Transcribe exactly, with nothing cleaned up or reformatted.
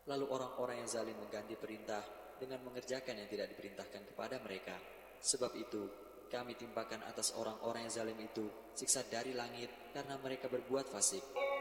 Lalu orang-orang yang zalim mengganti perintah dengan mengerjakan yang tidak diperintahkan kepada mereka. Sebab itu, kami timpakan atas orang-orang yang zalim itu siksa dari langit karena mereka berbuat fasik.